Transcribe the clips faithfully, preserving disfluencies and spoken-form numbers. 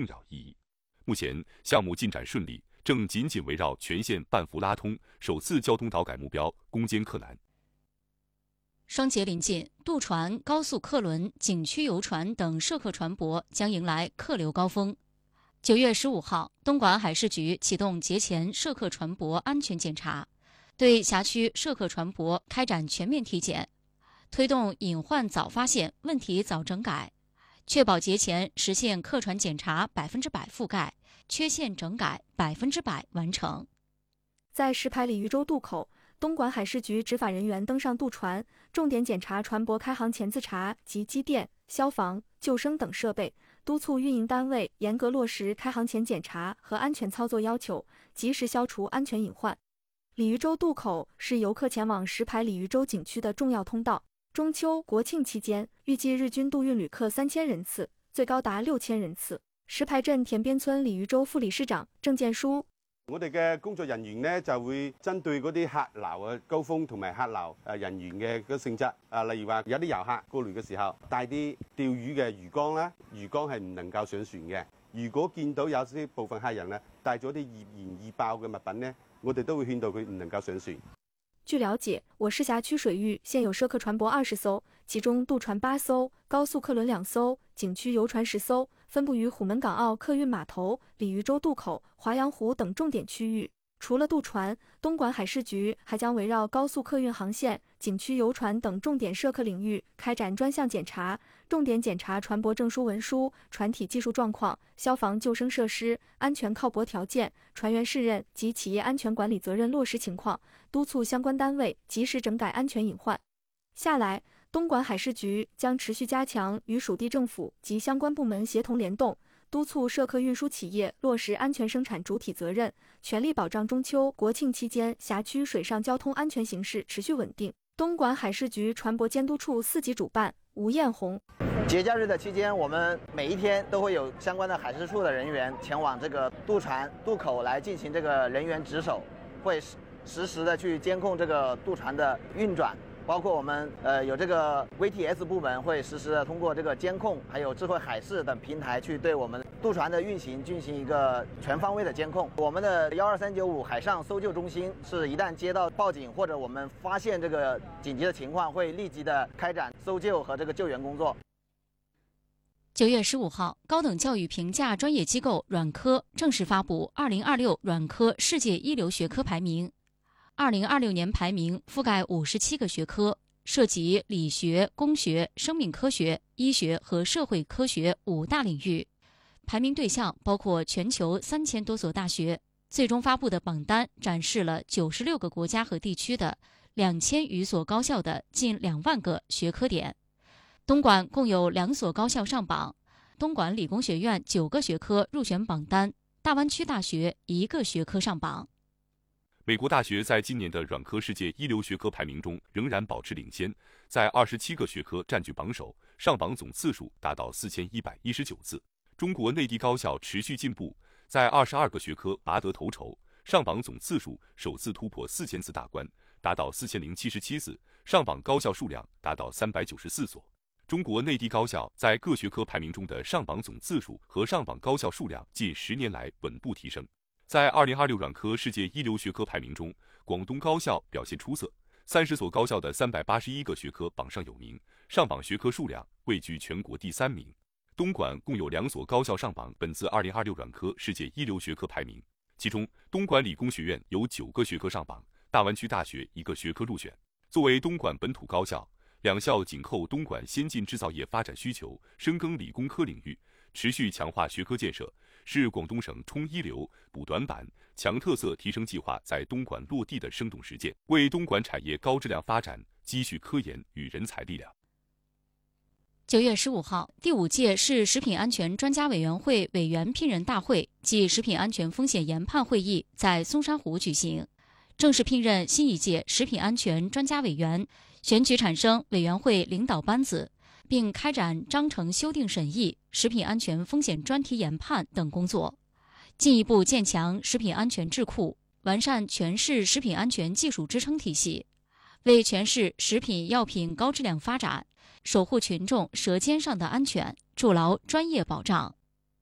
重要意义。目前项目进展顺利，正紧紧围绕全线半幅拉通、首次交通导改目标攻坚克难。 双节临近，渡船、高速客轮、景区游船等涉客船舶将迎来客流高峰。九月十五号，东莞海事局启动节前涉客船舶安全检查，对辖区涉客船舶开展全面体检，推动隐患早发现、问题早整改，确保节前实现客船检查百分之百覆盖，缺陷整改百分之百完成。 在石牌鲤鱼洲渡口，东莞海事局执法人员登上渡船，重点检查船舶开航前自查及机电、消防、救生等设备，督促运营单位严格落实开航前检查和安全操作要求，及时消除安全隐患。鲤鱼洲渡口是游客前往石牌鲤鱼洲景区的重要通道。中秋、国庆期间，预计日均渡运旅客三千人次，最高达六千人次。石牌镇田边村鲤鱼洲副理事長鄭建書。 我哋嘅工作人員咧就會針對嗰啲客流嘅高峰同埋客流誒人員嘅個性質啊，例如話有啲遊客過嚟嘅時候帶啲釣魚嘅魚缸啦，魚缸係唔能夠上船嘅。如果見到有啲部分客人咧帶咗啲易燃易爆嘅物品咧，我哋都會勸導佢唔能夠上船。 據了解，我市辖區水域現有涉客船舶二十艘，其中渡船八艘，高速客輪兩艘，景區遊船十艘，分布於虎門港澳客運碼頭、鯉魚洲渡口、華陽湖等重點區域。除了渡船，東莞海事局還將圍繞高速客運航線、景區遊船等重點涉客領域開展專項檢查，重點檢查船舶證書文書、船體技術狀況、消防救生設施、安全靠泊條件、船員適任及企業安全管理責任落實情況，督促相關單位及時整改安全隱患。下來，東莞海事局將持續加強與屬地政府及相關部門協同聯動，督促涉客運輸企業落實安全生產主體責任，全力保障中秋、國慶期間轄區水上交通安全形勢持續穩定。東莞海事局船舶監督處四級主辦吳艷紅。 節假日的期間，我們每一天都會有相關的海事處的人員前往這個渡船渡口來進行這個人員值守，會實時的去監控這個渡船的運轉。包括我們呃有這個 V T S 部門會實時的通過這個監控，還有智慧海事等平台去對我們渡船的運行進行一個全方位的監控。我們的幺二三九五海上搜救中心是一旦接到報警或者我們發現這個緊急的情況，會立即的開展搜救和這個救援工作。 九月十五號，高等教育評價專業機構軟科正式發布二零二六軟科世界一流學科排名。二零二六年排名覆蓋五十七個學科，涉及理學、工學、生命科學、醫學和社會科學五大領域。排名對象包括全球三千多所大學。最終發布的榜單展示了九十六個國家和地區的兩千餘所高校的近兩萬個學科點。東莞共有兩所高校上榜，東莞理工學院九個學科入選榜單，大灣區大學一個學科上榜。 美國大學在今年的軟科世界一流學科排名中仍然保持領先，在二十七個學科佔據榜首，上榜總次數達到四千一百一十九次。中國內地高校持續進步，在二十二個學科拔得頭籌，上榜總次數首次突破四千次大關，達到四千零七十七次，上榜高校數量達到三百九十四所。中國內地高校在各學科排名中的上榜總次數和上榜高校數量近十年來穩步提升。在二零二六軟科世界一流學科排名中，廣東高校表現出色，三十所高校的三百八十一個學科榜上有名，上榜學科數量位居全國第三名。東莞共有兩所高校上榜本次二零二六軟科世界一流學科排名，其中東莞理工學院有九個學科上榜，大灣區大學一個學科入選。作為東莞本土高校，兩校緊扣東莞先進製造業發展需求，深耕理工科領域，持續強化學科建設，是廣東省衝一流、補短板、強特色提升計劃在東莞落地的生動實踐，為東莞產業高質量發展積蓄科研與人才力量。 九月十五號，第五屆市食品安全專家委員會委員聘任大會暨食品安全風險研判會議在松山湖舉行，正式聘任新一屆食品安全專家委員，選舉產生委員會領導班子，並開展章程修訂審議、食品安全風險專題研判等工作，進一步建強食品安全智庫，完善全市食品安全技術支撐體系，為全市食品藥品高質量發展、守護群眾舌尖上的安全，築牢專業保障。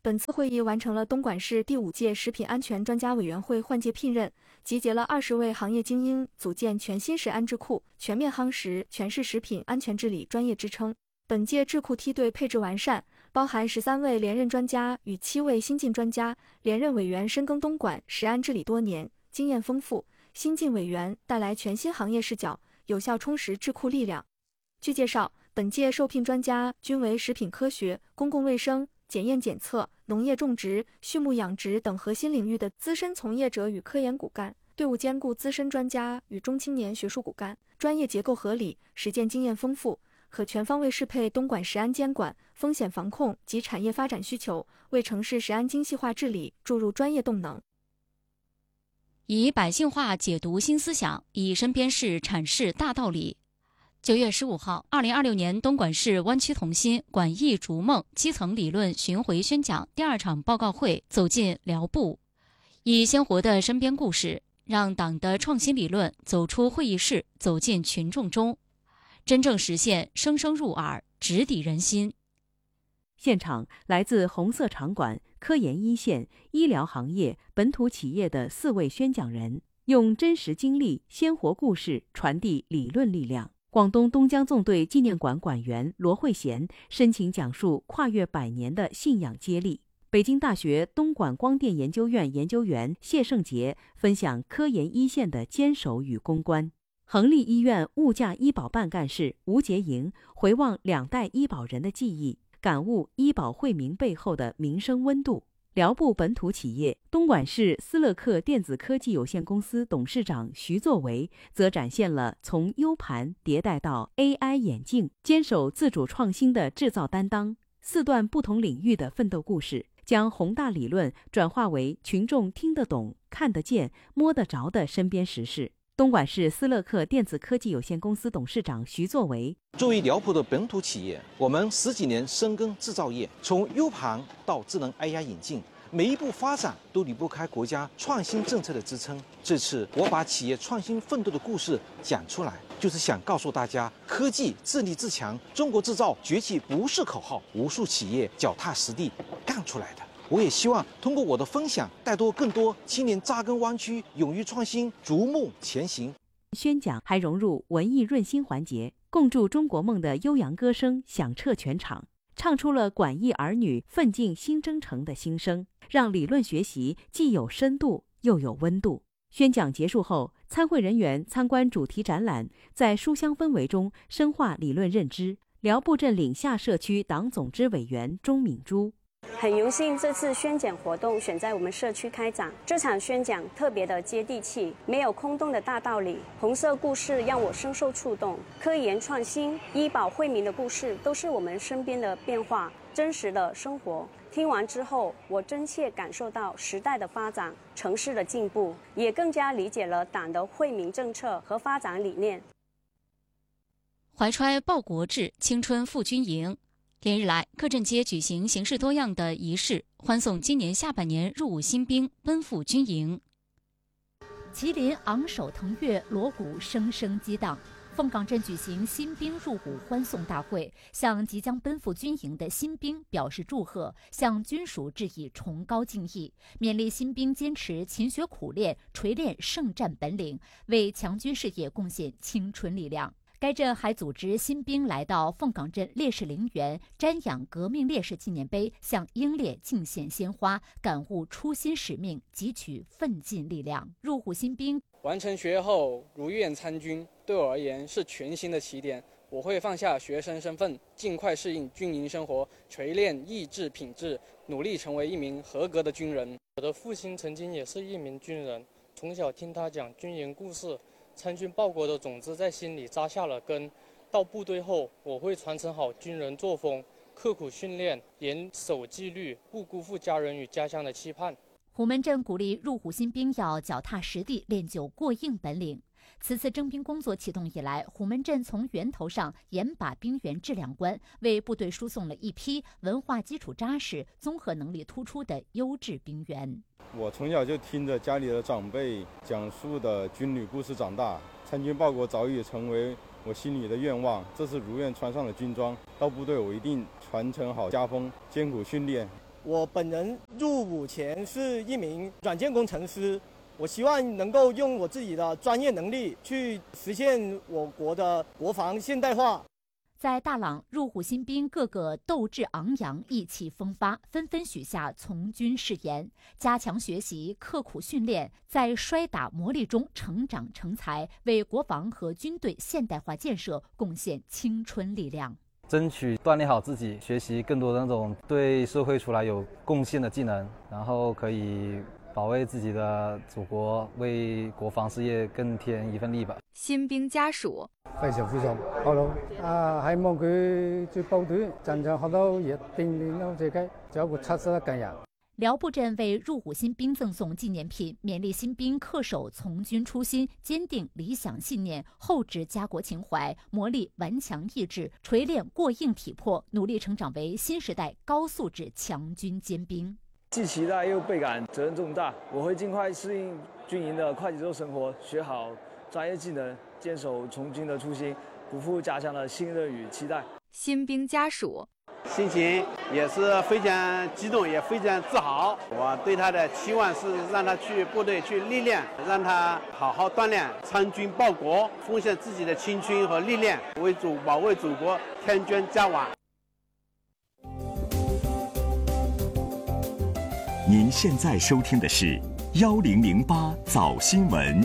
本次会议完成了东莞市第五届食品安全专家委员会换届聘任，集结了二十位行业精英，组建全新食安智库，全面夯实全市食品安全治理专业支撑。本届智库梯队配置完善，包含十三位连任专家与七位新晋专家，连任委员深耕东莞食安治理多年，经验丰富，新晋委员带来全新行业视角，有效充实智库力量。据介绍，本届受聘专家均为食品科学、公共卫生、检验检测、农业种植、畜牧养殖等核心领域的资深从业者与科研骨干，队伍兼顾资深专家与中青年学术骨干，专业结构合理，实践经验丰富，可全方位适配东莞食安监管、风险防控及产业发展需求，为城市食安精细化治理注入专业动能。 以百姓话解读新思想，以身边事阐释大道理。九月十五号，二零二六年东莞市湾区同心管疫逐梦基层理论巡回宣讲第二场报告会走进寮部，以鲜活的身边故事，让党的创新理论走出会议室，走进群众中，真正实现声声入耳，直抵人心。 现场来自红色场馆、科研一线、医疗行业、本土企业的四位宣讲人，用真实经历、鲜活故事传递理论力量。广东东江纵队纪念馆馆员罗慧贤深情讲述跨越百年的信仰接力。北京大学东莞光电研究院研究员谢胜杰分享科研一线的坚守与攻关。恒利医院物价医保办干事吴洁莹回望两代医保人的记忆，感悟医保惠民背后的民生温度。寮部本土企业东莞市斯乐克电子科技有限公司董事长徐作为则展现了从 U 盘迭代到 A I 眼镜，坚守自主创新的制造担当，四段不同领域的奋斗故事，将宏大理论转化为群众听得懂、看得见、摸得着的身边实事。东莞市斯乐克电子科技有限公司董事长徐作为： 作为寮部的本土企业，我们十几年深耕制造业，从 U 盘到智能 A I 眼镜，每一步发展都离不开国家创新政策的支撑。这次我把企业创新奋斗的故事讲出来，就是想告诉大家，科技自立自强，中国制造崛起不是口号，无数企业脚踏实地干出来的。我也希望通过我的分享，带动更多青年扎根湾区，勇于创新，逐梦前行。 宣讲还融入文艺润心环节，共筑中国梦的悠扬歌声响彻全场，唱出了管艺儿女奋进新征程的心声，让理论学习既有深度又有温度。宣讲结束后，参会人员参观主题展览，在书香氛围中深化理论认知。寮部镇岭下社区党总支委员钟敏珠： 很荣幸这次宣讲活动选在我们社区开展，这场宣讲特别的接地气，没有空洞的大道理，红色故事让我深受触动。科研创新、医保惠民的故事都是我们身边的变化，真实的生活。听完之后，我真切感受到时代的发展、城市的进步，也更加理解了党的惠民政策和发展理念。 怀揣报国志，青春赴军营。连日来，各镇街举行形式多样的仪式，欢送今年下半年入伍新兵奔赴军营。 麒麟昂首腾跃，锣鼓声声激荡。凤岗镇举行新兵入伍欢送大会，向即将奔赴军营的新兵表示祝贺，向军属致以崇高敬意，勉励新兵坚持勤学苦练，锤炼圣战本领，为强军事业贡献青春力量。该镇还组织新兵来到凤岗镇烈士陵园瞻仰革命烈士纪念碑，向英烈敬献鲜花，感悟初心使命，汲取奋进力量。入伍新兵完成学业后如愿参军，对我而言是全新的起点。我会放下学生身份，尽快适应军营生活，锤炼意志品质，努力成为一名合格的军人。 我的父亲曾经也是一名军人，从小听他讲军营故事，参军报国的种子在心里扎下了根。到部队后，我会传承好军人作风，刻苦训练，严守纪律，不辜负家人与家乡的期盼。 虎门镇鼓励入伍新兵要脚踏实地，练就过硬本领。此次征兵工作启动以来，虎门镇从源头上严把兵员质量关，为部队输送了一批文化基础扎实、综合能力突出的优质兵员。 我从小就听着家里的长辈讲述的军旅故事长大，参军报国早已成为我心里的愿望。这次如愿穿上了军装，到部队我一定传承好家风，艰苦训练， 我本人入伍前是一名软件工程师，我希望能够用我自己的专业能力去实现我国的国防现代化。 在大朗，入伍新兵个个斗志昂扬，意气风发，纷纷许下从军誓言，加强学习，刻苦训练，在摔打磨砺中成长成才，为国防和军队现代化建设贡献青春力量。 争取锻炼好自己，学习更多的那种对社会出来有贡献的技能，然后可以保卫自己的祖國，為國防事業更添一份力吧。 新兵家屬非常非常好咯，啊，希望佢在部隊真正學到嘢，鍛鍊到自己，做一個出色的軍人。 寮步镇为入伍新兵赠送纪念品，勉励新兵恪守从军初心，坚定理想信念，厚植家国情怀，磨砺顽强意志，锤炼过硬体魄，努力成长为新时代高素质强军尖兵。 既期待又倍感责任重大，我会尽快适应军营的快节奏生活，学好专业技能，坚守从军的初心，不负家乡的信任与期待。 新兵家属心情也是非常激动，也非常自豪。我对他的期望是让他去部队去历练，让他好好锻炼，参军报国，奉献自己的青春和历练，为祖保卫祖国添砖加瓦。 您现在收听的是幺零零八早新闻。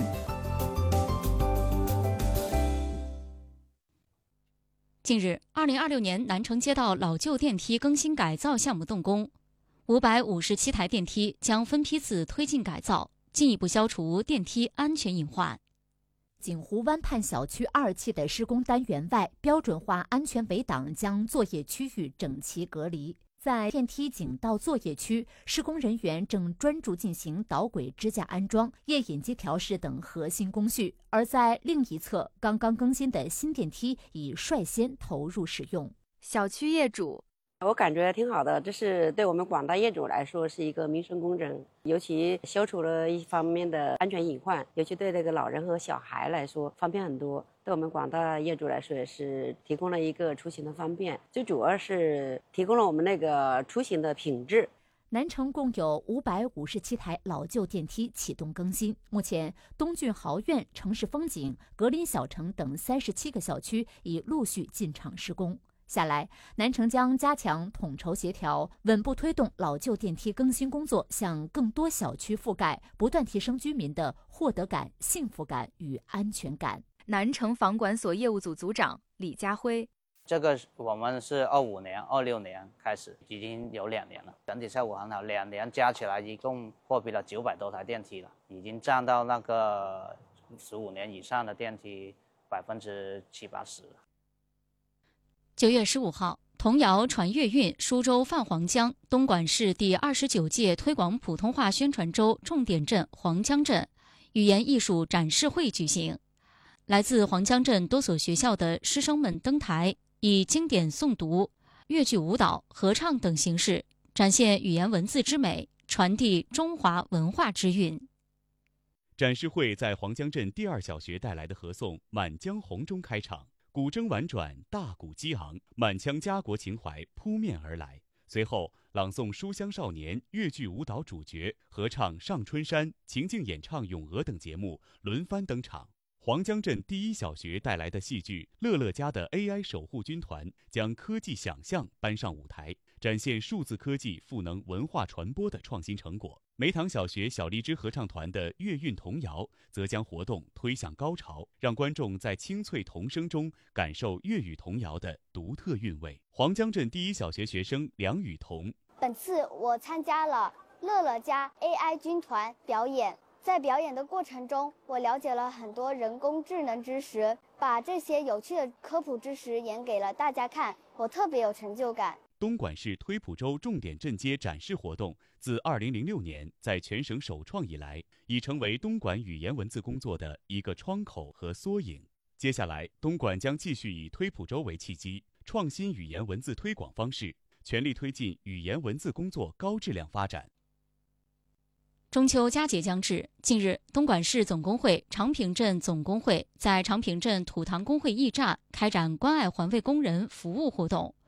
近日，二零二六年南城街道老旧电梯更新改造项目动工，五百五十七台电梯将分批次推进改造，进一步消除电梯安全隐患。 锦湖湾畔小区二期的施工单元外，标准化安全围挡将作业区域整齐隔离。在电梯井道作业区，施工人员正专注进行导轨支架安装、液引机调试等核心工序；而在另一侧，刚刚更新的新电梯已率先投入使用。 小区业主， 我感觉挺好的，这是对我们广大业主来说是一个民生工程，尤其消除了一方面的安全隐患，尤其对这个老人和小孩来说方便很多。对我们广大业主来说也是提供了一个出行的方便，最主要是提供了我们那个出行的品质。 南城共有五百五十七台老旧电梯启动更新，目前东郡豪苑、城市风景、格林小城等三十七个小区已陆续进场施工。下来，南城将加强统筹协调，稳步推动老旧电梯更新工作向更多小区覆盖，不断提升居民的获得感、幸福感与安全感。 南城房管所业务组组长李家辉， 这个我们是二五年、二六年开始，已经有两年了，整体效果很好，两年加起来一共货比了九百多台电梯了，已经占到那个十五年以上的电梯百分之七八十了。 九月十五号，童谣传粤韵，舒州泛黄江东莞市第二十九届推广普通话宣传周重点镇黄江镇语言艺术展示会举行。来自黄江镇多所学校的师生们登台，以经典诵读、粤剧舞蹈、合唱等形式展现语言文字之美，传递中华文化之韵。 展示会在黄江镇第二小学带来的合颂《满江红》中开场，古筝婉转，大鼓激昂，满腔家国情怀扑面而来。随后，朗诵《书香少年》、粤剧舞蹈主角、合唱《上春山》、情境演唱《咏鹅》等节目轮番登场。黄江镇第一小学带来的戏剧《乐乐家的 A I 守护军团》将科技想象搬上舞台，展现数字科技赋能文化传播的创新成果。梅塘小学小荔枝合唱团的粤韵童谣则将活动推向高潮，让观众在清脆童声中感受粤语童谣的独特韵味。黄江镇第一小学学生梁雨桐， 本次我参加了乐乐家 A I 军团表演，在表演的过程中，我了解了很多人工智能知识，把这些有趣的科普知识演给了大家看，我特别有成就感。 东莞市推普州重点镇街展示活动自二零零六年在全省首创以来，已成为东莞语言文字工作的一个窗口和缩影。接下来，东莞将继续以推普州为契机，创新语言文字推广方式，全力推进语言文字工作高质量发展。 中秋佳节将至，近日，东莞市总工会长坪镇总工会在长坪镇土塘工会驿站开展关爱环卫工人服务活动。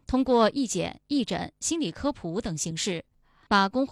通过义检、义诊、心理科普等形式，把工会